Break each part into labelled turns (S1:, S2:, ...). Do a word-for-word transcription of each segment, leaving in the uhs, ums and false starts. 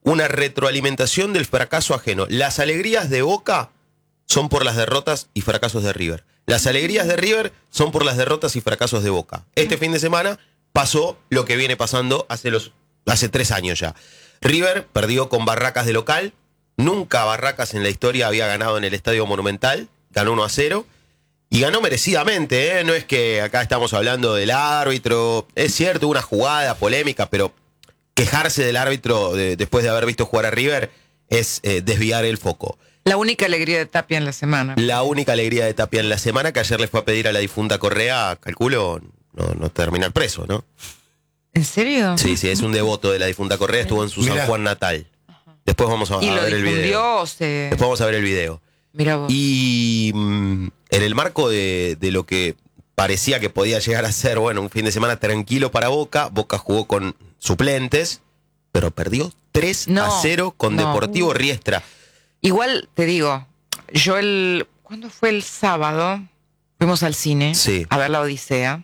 S1: una retroalimentación del fracaso ajeno. Las alegrías de Boca son por las derrotas y fracasos de River. Las alegrías de River son por las derrotas y fracasos de Boca. Este fin de semana pasó lo que viene pasando hace, los, hace tres años ya. River perdió con Barracas de local. Nunca Barracas en la historia había ganado en el Estadio Monumental. Ganó uno a cero. Y ganó merecidamente, ¿eh? No es que acá estamos hablando del árbitro. Es cierto, hubo una jugada polémica, pero quejarse del árbitro de, después de haber visto jugar a River es eh, desviar el foco.
S2: La única alegría de Tapia en la semana.
S1: La única alegría de Tapia en la semana, que ayer le fue a pedir a la difunta Correa, calculo, no, no terminar preso, ¿no?
S2: ¿En serio?
S1: Sí, sí, es un devoto de la difunta Correa, estuvo en su Mirá. San Juan natal. Después vamos a,
S2: ¿Y
S1: a
S2: lo
S1: ver el video.
S2: O se...
S1: Después vamos a ver el video.
S2: Mira vos.
S1: Y mmm, en el marco de, de lo que parecía que podía llegar a ser, bueno, un fin de semana tranquilo para Boca, Boca jugó con suplentes, pero perdió tres
S2: no,
S1: a cero con
S2: no.
S1: Deportivo Riestra.
S2: Igual te digo, yo el... ¿Cuándo fue el sábado? Fuimos al cine
S1: sí.
S2: a ver La Odisea.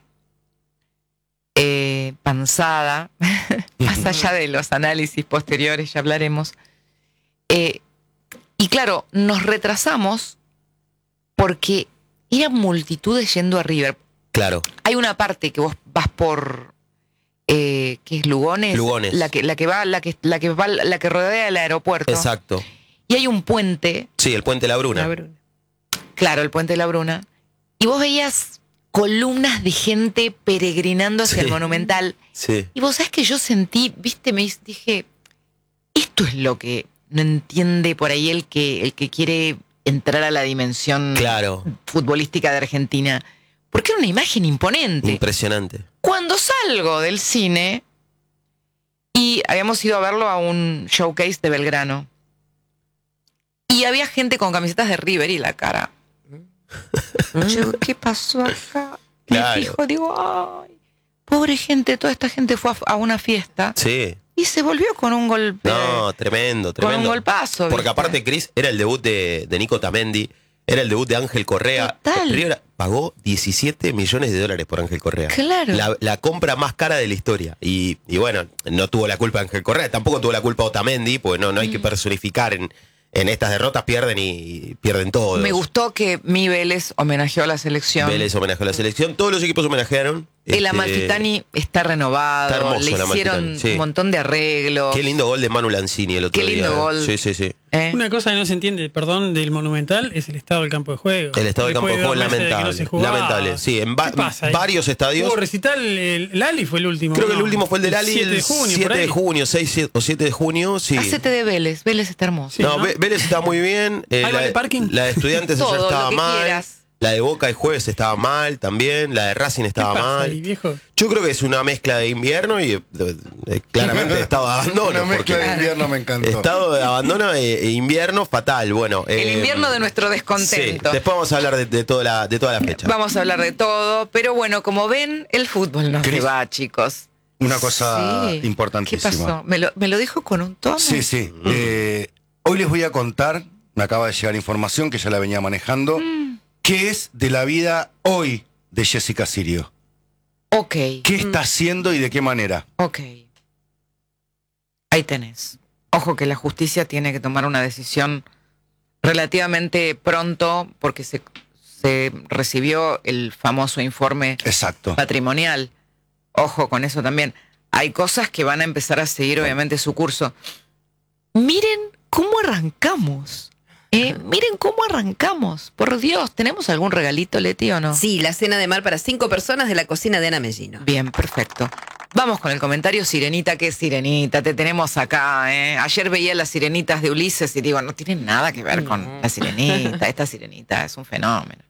S2: Eh, panzada, más allá de los análisis posteriores, ya hablaremos. Eh, y claro, nos retrasamos porque eran multitudes yendo a River.
S1: Claro.
S2: Hay una parte que vos vas por eh, ¿qué es? Lugones,
S1: Lugones.
S2: la que la que va la que la que va la que rodea el aeropuerto.
S1: Exacto.
S2: Y hay un puente.
S1: Sí, el puente La Bruna.
S2: La Bruna. Claro, el puente de La Bruna. Y vos veías columnas de gente peregrinando hacia
S1: sí.
S2: el Monumental.
S1: Sí.
S2: Y vos sabés que yo sentí, viste, me dije, esto es lo que no entiende por ahí el que, el que quiere entrar a la dimensión
S1: claro.
S2: futbolística de Argentina. Porque era una imagen imponente.
S1: Impresionante.
S2: Cuando salgo del cine, y habíamos ido a verlo a un showcase de Belgrano, y había gente con camisetas de River y la cara. Yo, ¿qué pasó acá?
S1: Claro.
S2: Me fijo, digo, ay, pobre gente, toda esta gente fue a, a una fiesta.
S1: Sí.
S2: Y se volvió con un golpe.
S1: No, tremendo, tremendo.
S2: Con un golpazo.
S1: Porque
S2: ¿viste?
S1: aparte, Cris, era el debut de, de Nico Tamendi, era el debut de Ángel Correa.
S2: Total.
S1: River pagó diecisiete millones de dólares por Ángel Correa.
S2: Claro.
S1: La, la compra más cara de la historia. Y, y bueno, no tuvo la culpa Ángel Correa, tampoco tuvo la culpa Otamendi, porque no, no hay mm. que personificar en... En estas derrotas pierden y pierden todos.
S2: Me gustó que mi Vélez homenajeó a la selección.
S1: Vélez homenajeó a la selección. Todos los equipos homenajearon.
S2: El
S1: este,
S2: Amalfitani está renovado. Está hermoso, le hicieron sí. un montón de arreglos.
S1: Qué lindo gol de Manu Lanzini el otro día.
S2: Qué lindo
S1: día.
S2: gol.
S1: Sí, sí, sí.
S3: ¿Eh? Una cosa que no se entiende, perdón, del Monumental es el estado del campo de juego.
S1: El estado del campo de juego lamentable.
S3: De no
S1: lamentable. Sí, en va varios estadios.
S3: Hubo recital, el, el Ali fue el último.
S1: Creo
S3: no,
S1: que el último fue el del Ali
S3: siete de junio.
S1: siete de junio, seis o siete de junio, sí.
S2: Hacete de Vélez. Vélez está hermoso.
S1: Sí, no, ¿no? Vélez está muy bien. Eh,
S3: ¿Hay
S1: la,
S3: vale parking?
S1: La de Estudiantes
S2: Todo,
S1: ya estaba
S2: lo que
S1: mal.
S2: quieras.
S1: La de Boca el jueves estaba mal también. La de Racing estaba
S3: ¿Qué pasa
S1: mal.
S3: ahí, viejo?
S1: Yo creo que es una mezcla de invierno y de, de, de, claramente de estado de abandono.
S4: Una mezcla de invierno me encantó.
S1: Estado de abandono e, e invierno fatal. Bueno,
S2: el
S1: eh,
S2: invierno de nuestro descontento.
S1: Sí, después vamos a hablar de, de, toda la, de toda la fecha.
S2: Vamos a hablar de todo. Pero bueno, como ven, el fútbol no se va, chicos.
S4: Una cosa
S2: sí.
S4: importantísima.
S2: ¿Qué pasó? ¿Me lo, me lo dijo con un tono?
S4: Sí, sí. Mm. Eh, hoy les voy a contar, me acaba de llegar información que ya la venía manejando, mm. qué es de la vida hoy de Jessica Sirio.
S2: Ok.
S4: ¿Qué está mm. haciendo y de qué manera?
S2: Ok. Ahí tenés. Ojo que la justicia tiene que tomar una decisión relativamente pronto porque se, se recibió el famoso informe
S4: Exacto.
S2: patrimonial. Ojo con eso también. Hay cosas que van a empezar a seguir obviamente su curso. Miren cómo arrancamos. Eh, miren cómo arrancamos. Por Dios, ¿tenemos algún regalito, Leti, o no?
S5: Sí, la cena de mar para cinco personas de la cocina de Ana Mellino.
S2: Bien, perfecto. Vamos con el comentario Sirenita. ¿Qué Sirenita? Te tenemos acá, ¿eh? Ayer veía las Sirenitas de Ulises y digo, no tiene nada que ver con la Sirenita. Esta Sirenita es un fenómeno.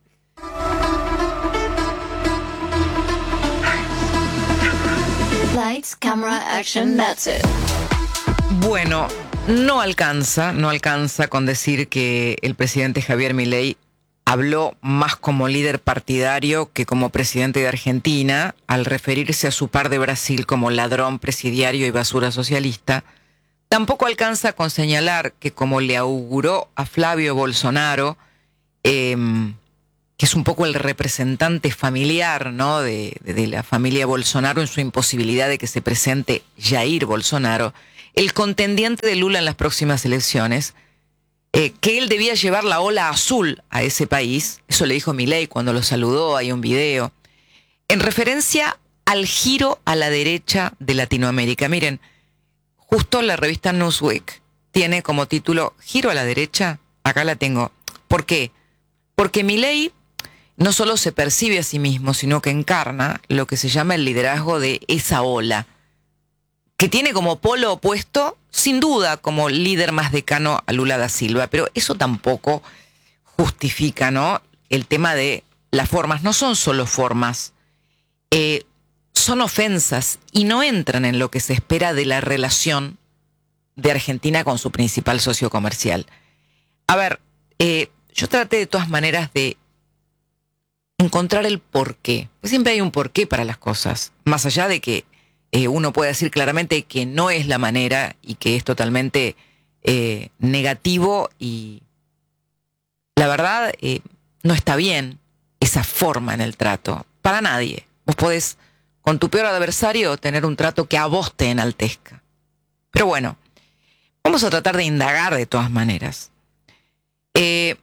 S6: Lights, camera, action, that's it.
S2: Bueno, no alcanza, no alcanza con decir que el presidente Javier Milei habló más como líder partidario que como presidente de Argentina al referirse a su par de Brasil como ladrón presidiario y basura socialista. Tampoco alcanza con señalar que como le auguró a Flavio Bolsonaro, eh, que es un poco el representante familiar, ¿no? de, de, de la familia Bolsonaro en su imposibilidad de que se presente Jair Bolsonaro, el contendiente de Lula en las próximas elecciones, eh, que él debía llevar la ola azul a ese país. Eso le dijo Milei cuando lo saludó, hay un video, en referencia al giro a la derecha de Latinoamérica. Miren, justo la revista Newsweek tiene como título Giro a la derecha. Acá la tengo. ¿Por qué? Porque Milei no solo se percibe a sí mismo, sino que encarna lo que se llama el liderazgo de esa ola, que tiene como polo opuesto, sin duda, como líder más decano a Lula da Silva. Pero eso tampoco justifica, ¿no?, el tema de las formas. No son solo formas, eh, son ofensas y no entran en lo que se espera de la relación de Argentina con su principal socio comercial. A ver, eh, yo traté de todas maneras de encontrar el porqué. Pues siempre hay un porqué para las cosas, más allá de que eh, uno puede decir claramente que no es la manera y que es totalmente eh, negativo y la verdad eh, no está bien esa forma en el trato, para nadie. Vos podés con tu peor adversario tener un trato que a vos te enaltezca. Pero bueno, vamos a tratar de indagar de todas maneras. Eh,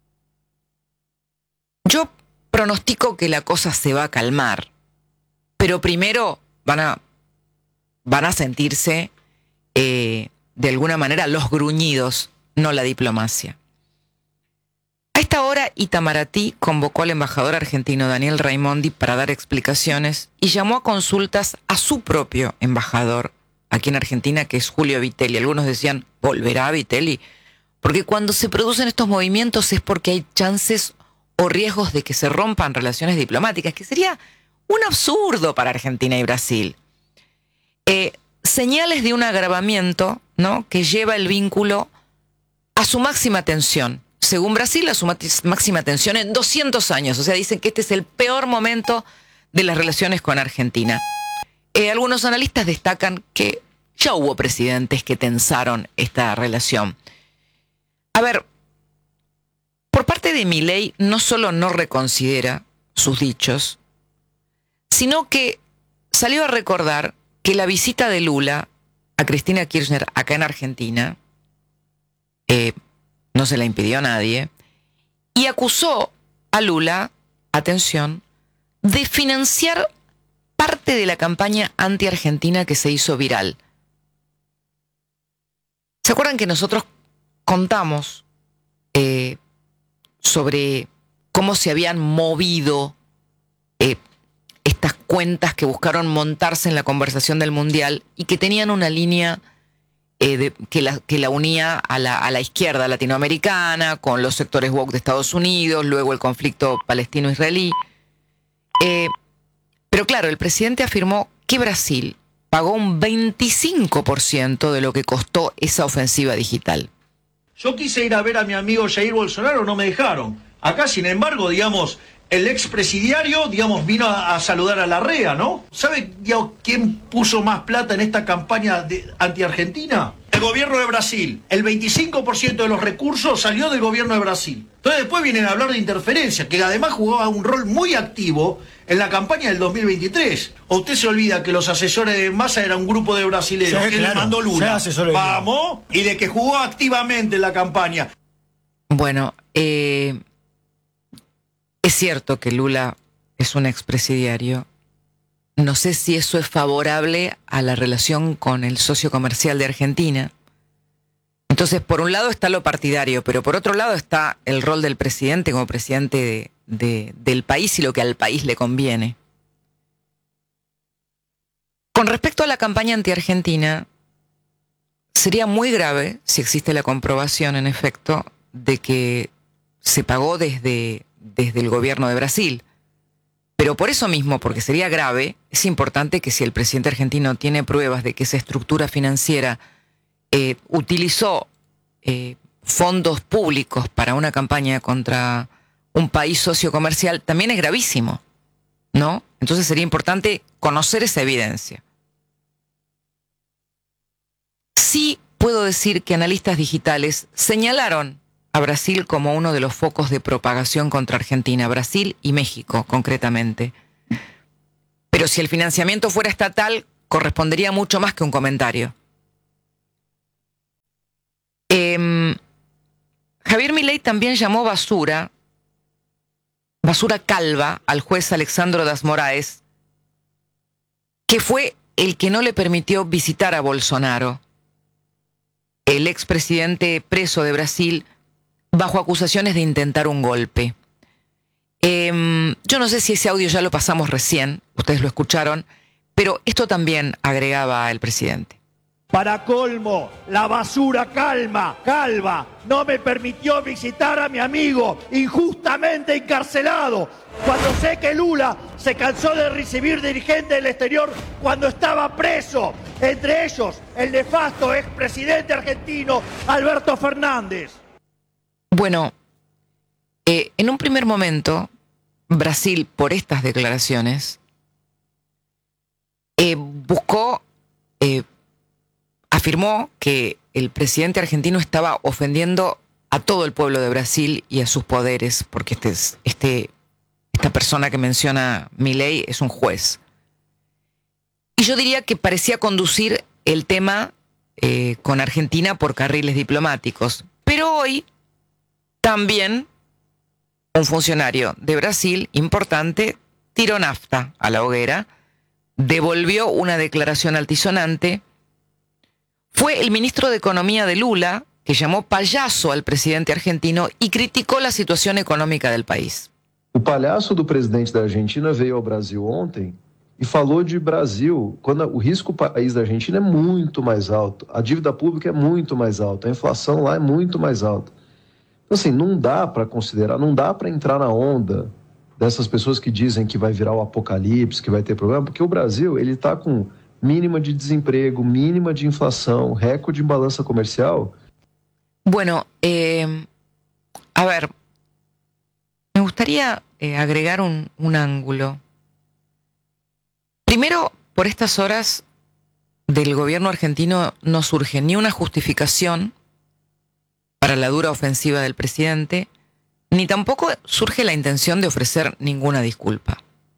S2: yo pronostico que la cosa se va a calmar, pero primero van a, van a sentirse eh, de alguna manera los gruñidos, no la diplomacia. A esta hora, Itamaraty convocó al embajador argentino Daniel Raimondi para dar explicaciones y llamó a consultas a su propio embajador aquí en Argentina, que es Julio Vitelli. Algunos decían, ¿volverá Vitelli? Porque cuando se producen estos movimientos es porque hay chances o riesgos de que se rompan relaciones diplomáticas, que sería un absurdo para Argentina y Brasil. Eh, señales de un agravamiento, ¿no?, que lleva el vínculo a su máxima tensión. Según Brasil, a su máxima tensión en doscientos años. O sea, dicen que este es el peor momento de las relaciones con Argentina. Eh, algunos analistas destacan que ya hubo presidentes que tensaron esta relación. A ver, por parte de Milei no solo no reconsidera sus dichos, sino que salió a recordar que la visita de Lula a Cristina Kirchner acá en Argentina eh, no se la impidió a nadie, y acusó a Lula, atención, de financiar parte de la campaña anti-argentina que se hizo viral. ¿Se acuerdan que nosotros contamos eh, sobre cómo se habían movido eh, estas cuentas que buscaron montarse en la conversación del Mundial y que tenían una línea eh, de, que, la, que la unía a la, a la izquierda latinoamericana con los sectores woke de Estados Unidos, luego el conflicto palestino-israelí? Eh, pero claro, el presidente afirmó que Brasil pagó un veinticinco por ciento de lo que costó esa ofensiva digital.
S7: Yo quise ir a ver a mi amigo Jair Bolsonaro, no me dejaron. Acá, sin embargo, digamos, el expresidiario, digamos, vino a, a saludar a Larrea, ¿no? ¿Sabe, digamos, quién puso más plata en esta campaña de, anti-Argentina? El gobierno de Brasil. El veinticinco por ciento de los recursos salió del gobierno de Brasil. Entonces después vienen a hablar de interferencia, que además jugaba un rol muy activo en la campaña del dos mil veintitrés. ¿O usted se olvida que los asesores de Massa eran un grupo de brasileños
S8: Sí,
S7: que
S8: claro,
S7: le mandó Lula?
S8: asesores
S7: Vamos, y de que jugó activamente en la campaña.
S2: Bueno, eh, es cierto que Lula es un expresidiario. No sé si eso es favorable a la relación con el socio comercial de Argentina. Entonces, por un lado está lo partidario, pero por otro lado está el rol del presidente como presidente de, de, del país y lo que al país le conviene. Con respecto a la campaña anti-argentina, sería muy grave si existe la comprobación, en efecto, de que se pagó desde, desde el gobierno de Brasil. Pero por eso mismo, porque sería grave, es importante que si el presidente argentino tiene pruebas de que esa estructura financiera eh, utilizó eh, fondos públicos para una campaña contra un país socio comercial, también es gravísimo, ¿no? Entonces sería importante conocer esa evidencia. Sí puedo decir que analistas digitales señalaron a Brasil como uno de los focos de propagación contra Argentina, Brasil y México concretamente. Pero si el financiamiento fuera estatal, correspondería mucho más que un comentario. Eh, Javier Milei también llamó basura, basura calva, al juez Alexandro das Moraes, que fue el que no le permitió visitar a Bolsonaro, el expresidente preso de Brasil, bajo acusaciones de intentar un golpe. Eh, yo no sé si ese audio ya lo pasamos recién, ustedes lo escucharon, pero esto también agregaba el presidente.
S8: Para colmo, la basura calma, calva, no me permitió visitar a mi amigo injustamente encarcelado, cuando sé que Lula se cansó de recibir dirigentes del exterior cuando estaba preso, entre ellos el nefasto expresidente argentino Alberto Fernández.
S2: Bueno, eh, en un primer momento, Brasil, por estas declaraciones, eh, buscó... Eh, afirmó que el presidente argentino estaba ofendiendo a todo el pueblo de Brasil y a sus poderes, porque este, este, esta persona que menciona Milei es un juez. Y yo diría que parecía conducir el tema eh, con Argentina por carriles diplomáticos. Pero hoy también un funcionario de Brasil importante tiró nafta a la hoguera, devolvió una declaración altisonante. Fue el ministro de Economía de Lula que llamó payaso al presidente argentino y criticó la situación económica del país.
S9: O palhaço do presidente da Argentina veio ao Brasil ontem e falou de Brasil, quando o risco país da Argentina é muito mais alto, a dívida pública é muito mais alta, a inflação lá é muito mais alta. Então, assim, não dá para considerar, não dá para entrar na onda dessas pessoas que dizem que vai virar o apocalipse, que vai ter problema, porque o Brasil, ele está com mínima de desemprego, mínima de inflação, recorde em balança comercial.
S2: Bueno, eh, a ver, me gustaría eh, agregar un, un ángulo. Primero, por estas horas del gobierno argentino no surge ni una justificación para la dura ofensiva del presidente, ni tampoco surge la intención de ofrecer ninguna disculpa.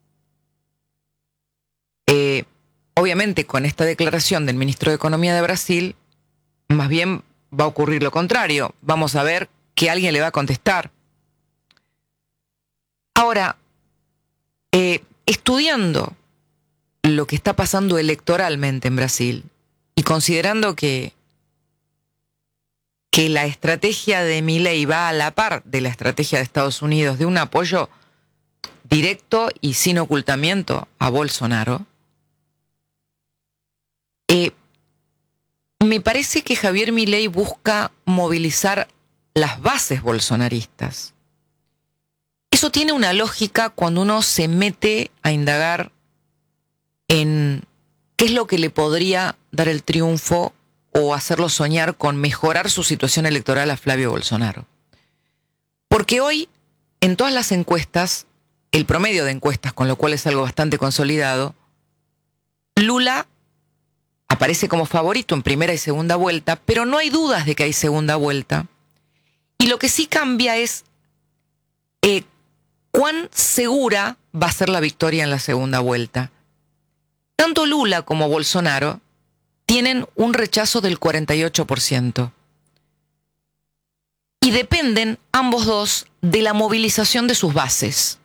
S2: Eh, Obviamente, con esta declaración del ministro de Economía de Brasil, más bien va a ocurrir lo contrario. Vamos a ver que alguien le va a contestar. Ahora, eh, estudiando lo que está pasando electoralmente en Brasil y considerando que, que la estrategia de Milei va a la par de la estrategia de Estados Unidos de un apoyo directo y sin ocultamiento a Bolsonaro, Eh, me parece que Javier Milei busca movilizar las bases bolsonaristas. Eso tiene una lógica cuando uno se mete a indagar en qué es lo que le podría dar el triunfo o hacerlo soñar con mejorar su situación electoral a Flavio Bolsonaro. Porque hoy, en todas las encuestas, el promedio de encuestas, con lo cual es algo bastante consolidado, Lula aparece como favorito en primera y segunda vuelta, pero no hay dudas de que hay segunda vuelta. Y lo que sí cambia es eh, cuán segura va a ser la victoria en la segunda vuelta. Tanto Lula como Bolsonaro tienen un rechazo del cuarenta y ocho por ciento. Y dependen, ambos dos, de la movilización de sus bases.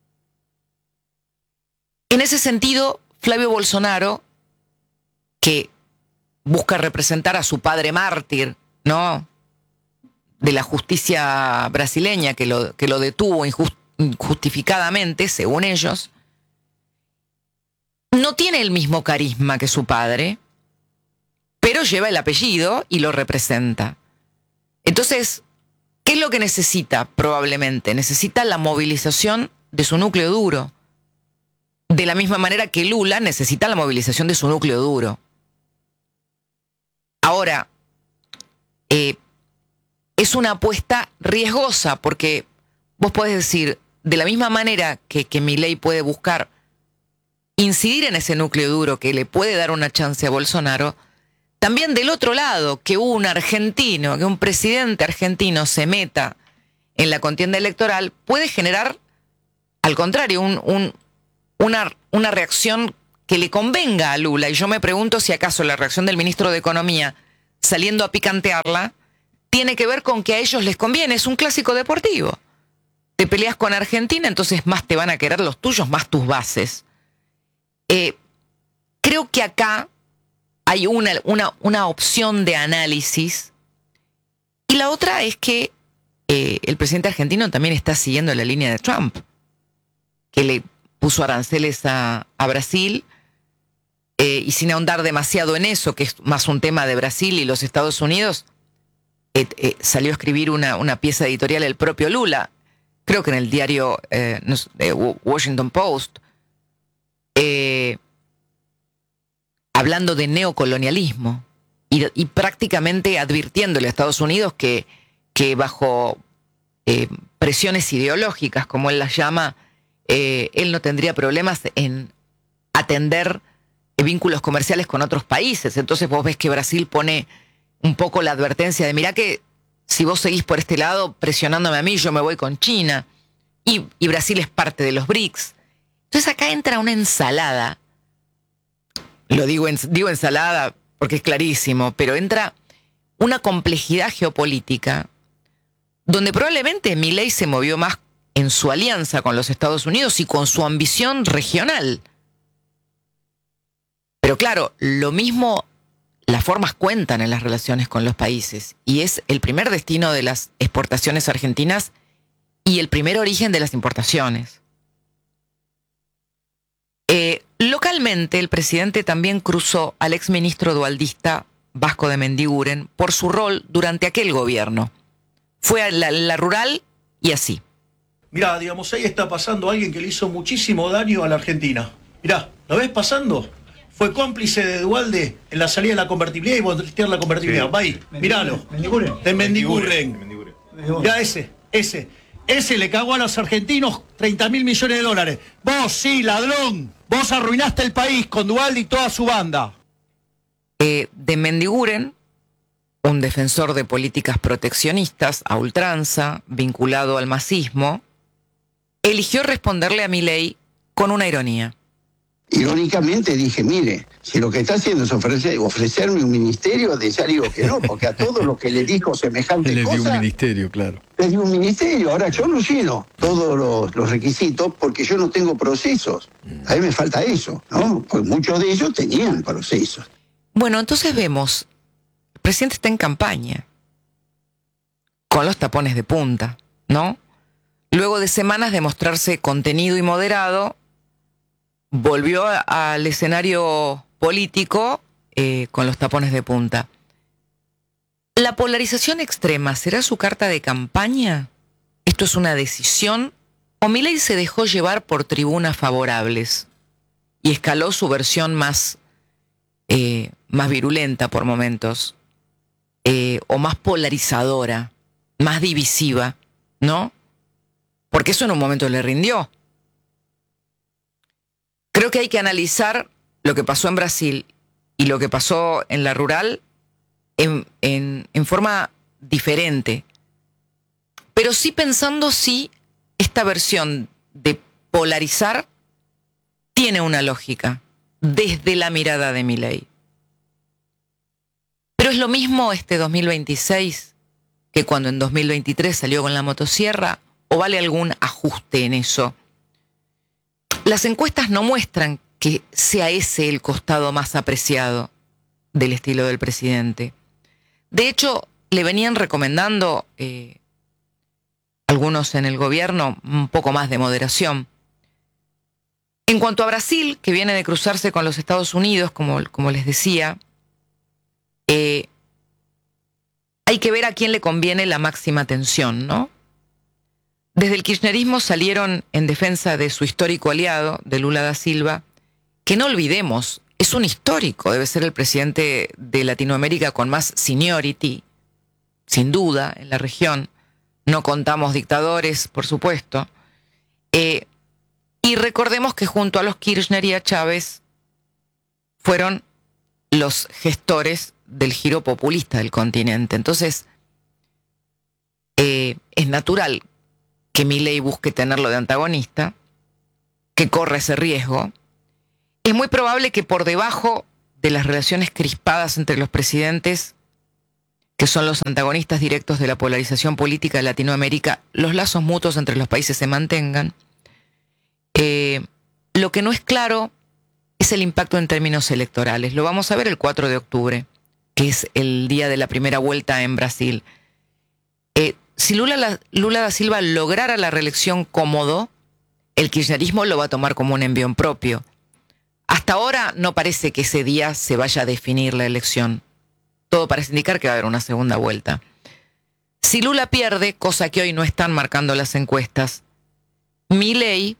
S2: En ese sentido, Flavio Bolsonaro, que busca representar a su padre mártir, ¿no?, de la justicia brasileña, que lo, que lo detuvo injust, injustificadamente, según ellos, no tiene el mismo carisma que su padre, pero lleva el apellido y lo representa. Entonces, ¿qué es lo que necesita? Probablemente necesita la movilización de su núcleo duro, de la misma manera que Lula necesita la movilización de su núcleo duro. Ahora, eh, es una apuesta riesgosa, porque vos podés decir, de la misma manera que, que Milei puede buscar incidir en ese núcleo duro que le puede dar una chance a Bolsonaro, también del otro lado, que un argentino, que un presidente argentino se meta en la contienda electoral, puede generar, al contrario, un, un, una, una reacción que le convenga a Lula. Y yo me pregunto si acaso la reacción del ministro de Economía, saliendo a picantearla, tiene que ver con que a ellos les conviene, es un clásico deportivo. Te peleas con Argentina, entonces más te van a querer los tuyos, más tus bases. Eh, creo que acá hay una, una, una opción de análisis, y la otra es que eh, el presidente argentino también está siguiendo la línea de Trump, que le puso aranceles a, a Brasil, eh, y sin ahondar demasiado en eso, que es más un tema de Brasil y los Estados Unidos, eh, eh, salió a escribir una, una pieza editorial el propio Lula, creo que en el diario eh, no sé, eh, Washington Post, eh, hablando de neocolonialismo y, y prácticamente advirtiéndole a Estados Unidos que, que bajo eh, presiones ideológicas, como él las llama, eh, él no tendría problemas en atender vínculos comerciales con otros países. Entonces vos ves que Brasil pone un poco la advertencia de, mirá que si vos seguís por este lado presionándome a mí, yo me voy con China. Y, y Brasil es parte de los BRICS. Entonces acá entra una ensalada. Lo digo, en, digo ensalada porque es clarísimo, pero entra una complejidad geopolítica donde probablemente Milei se movió más en su alianza con los Estados Unidos y con su ambición regional. Pero claro, lo mismo, las formas cuentan en las relaciones con los países, y es el primer destino de las exportaciones argentinas y el primer origen de las importaciones. Eh, localmente, el presidente también cruzó al exministro dualdista Vasco de Mendiguren por su rol durante aquel gobierno. Fue a la, la rural y así.
S7: Mirá, digamos, ahí está pasando alguien que le hizo muchísimo daño a la Argentina. Mirá, ¿lo ves pasando? Fue cómplice de Duhalde en la salida de la convertibilidad y voltear la convertibilidad. Sí. Va ahí, míralo.
S8: Mendiguren.
S7: De Mendiguren. Ya ese, ese. Ese le cagó a los argentinos treinta mil millones de dólares. Vos, sí, ladrón. Vos arruinaste el país con Duhalde y toda su banda.
S2: Eh, de Mendiguren, un defensor de políticas proteccionistas a ultranza, vinculado al masismo, eligió responderle a Milei con una ironía.
S10: Irónicamente dije, mire, si lo que está haciendo es ofrecer, ofrecerme un ministerio, de ya digo que no, porque a todo lo que le dijo semejante
S11: le
S10: cosa...
S11: dio un ministerio, claro.
S10: Le dio un ministerio. Ahora yo no lleno todos los, los requisitos porque yo no tengo procesos. A mí me falta eso, ¿no? Pues muchos de ellos tenían procesos.
S2: Bueno, entonces vemos, el presidente está en campaña, con los tapones de punta, ¿no? Luego de semanas de mostrarse contenido y moderado, volvió al escenario político eh, con los tapones de punta. ¿La polarización extrema será su carta de campaña? ¿Esto es una decisión? ¿O Milei se dejó llevar por tribunas favorables y escaló su versión más, eh, más virulenta por momentos, eh, o más polarizadora, más divisiva, ¿no? Porque eso en un momento le rindió. Creo que hay que analizar lo que pasó en Brasil y lo que pasó en la rural en, en, en forma diferente. Pero sí pensando si esta versión de polarizar tiene una lógica desde la mirada de Milei. Pero es lo mismo este dos mil veintiséis que cuando en dos mil veintitrés salió con la motosierra, ¿o vale algún ajuste en eso? Las encuestas no muestran que sea ese el costado más apreciado del estilo del presidente. De hecho, le venían recomendando eh, algunos en el gobierno un poco más de moderación. En cuanto a Brasil, que viene de cruzarse con los Estados Unidos, como, como les decía, eh, hay que ver a quién le conviene la máxima atención, ¿no? Desde el kirchnerismo salieron en defensa de su histórico aliado, de Lula da Silva, que no olvidemos, es un histórico, debe ser el presidente de Latinoamérica con más seniority, sin duda, en la región. No contamos dictadores, por supuesto. Eh, y recordemos que junto a los Kirchner y a Chávez fueron los gestores del giro populista del continente. Entonces, eh, es natural que Milei busque tenerlo de antagonista, que corre ese riesgo. Es muy probable que por debajo de las relaciones crispadas entre los presidentes que son los antagonistas directos de la polarización política de Latinoamérica, los lazos mutuos entre los países se mantengan. Eh, lo que no es claro es el impacto en términos electorales. Lo vamos a ver el cuatro de octubre, que es el día de la primera vuelta en Brasil. Eh, si Lula, Lula da Silva lograra la reelección cómodo, el kirchnerismo lo va a tomar como un envión propio. Hasta ahora no parece que ese día se vaya a definir la elección. Todo parece indicar que va a haber una segunda vuelta. Si Lula pierde, cosa que hoy no están marcando las encuestas, Milei,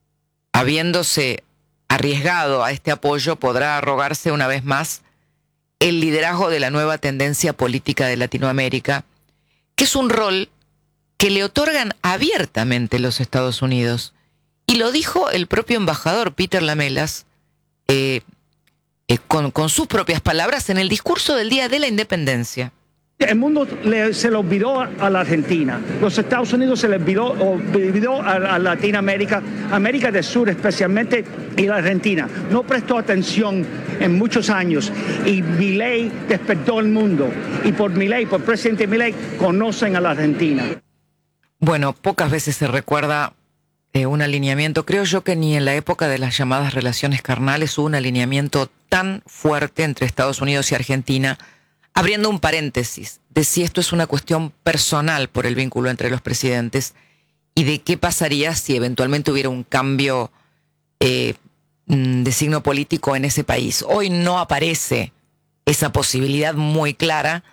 S2: habiéndose arriesgado a este apoyo, podrá arrogarse una vez más el liderazgo de la nueva tendencia política de Latinoamérica, que es un rol que le otorgan abiertamente los Estados Unidos. Y lo dijo el propio embajador Peter Lamelas, eh, eh, con, con sus propias palabras en el discurso del Día de la Independencia.
S11: El mundo le, se le olvidó a la Argentina, los Estados Unidos se le olvidó, olvidó a, a Latinoamérica, América del Sur especialmente, y la Argentina. No prestó atención en muchos años y Milei despertó el mundo. Y por Milei, por presidente Milei, conocen a la Argentina.
S2: Bueno, pocas veces se recuerda eh, un alineamiento. Creo yo que ni en la época de las llamadas relaciones carnales hubo un alineamiento tan fuerte entre Estados Unidos y Argentina. Abriendo un paréntesis de si esto es una cuestión personal por el vínculo entre los presidentes y de qué pasaría si eventualmente hubiera un cambio eh, de signo político en ese país. Hoy no aparece esa posibilidad muy clara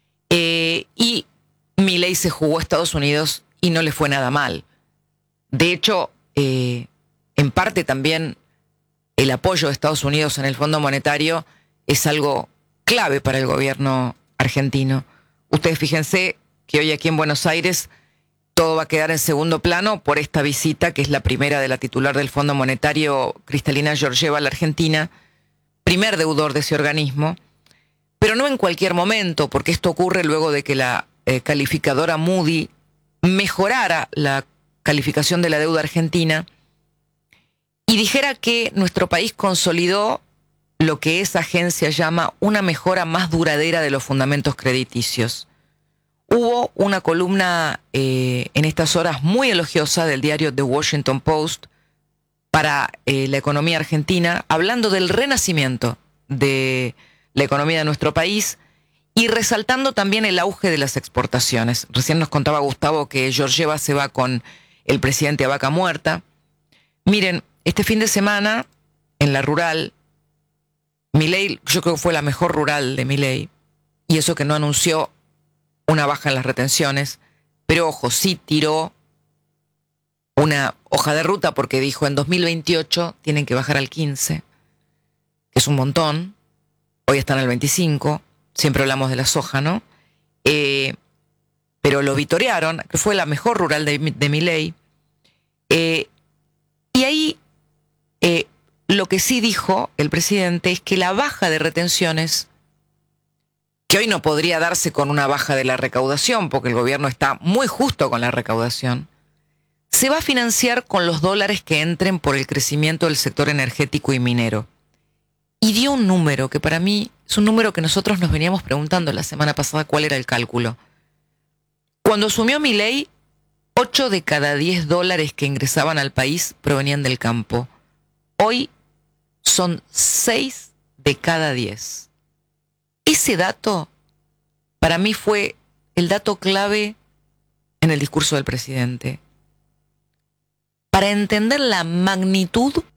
S2: eh, y Milei se jugó a Estados Unidos y no le fue nada mal. De hecho, eh, en parte también el apoyo de Estados Unidos en el Fondo Monetario es algo clave para el gobierno argentino. Ustedes fíjense que hoy aquí en Buenos Aires todo va a quedar en segundo plano por esta visita, que es la primera de la titular del Fondo Monetario, Cristalina Georgieva, a la Argentina, primer deudor de ese organismo, pero no en cualquier momento, porque esto ocurre luego de que la eh, calificadora Moody mejorara la calificación de la deuda argentina y dijera que nuestro país consolidó lo que esa agencia llama una mejora más duradera de los fundamentos crediticios. Hubo una columna eh, en estas horas muy elogiosa del diario The Washington Post para eh, la economía argentina, hablando del renacimiento de la economía de nuestro país y resaltando también el auge de las exportaciones. Recién nos contaba Gustavo que Georgieva se va con el presidente a vaca muerta. Miren, este fin de semana en la rural, Milei, yo creo que fue la mejor rural de Milei, y eso que no anunció una baja en las retenciones, pero ojo, sí tiró una hoja de ruta porque dijo en dos mil veintiocho tienen que bajar al quince, que es un montón, hoy están al veinticinco, siempre hablamos de la soja, ¿no? Eh, pero lo vitorearon, que fue la mejor rural de, de Milei, eh, y ahí... Eh, Lo que sí dijo el presidente es que la baja de retenciones, que hoy no podría darse con una baja de la recaudación, porque el gobierno está muy justo con la recaudación, se va a financiar con los dólares que entren por el crecimiento del sector energético y minero. Y dio un número que para mí es un número que nosotros nos veníamos preguntando la semana pasada cuál era el cálculo. Cuando asumió Milei, ocho de cada diez dólares que ingresaban al país provenían del campo. Hoy son seis de cada diez. Ese dato, para mí, fue el dato clave en el discurso del presidente. Para entender la magnitud